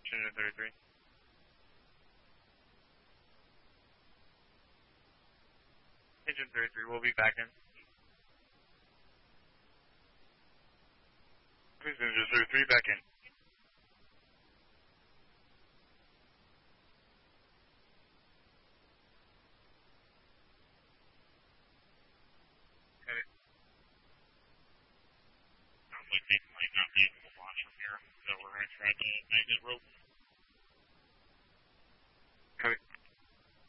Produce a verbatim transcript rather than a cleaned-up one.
Engine thirty-three. Engine thirty-three, we'll be back in. Please, Engine thirty-three, back in. Got it. Sounds like they might not be able to launch from here, so we're going to try to exit rope.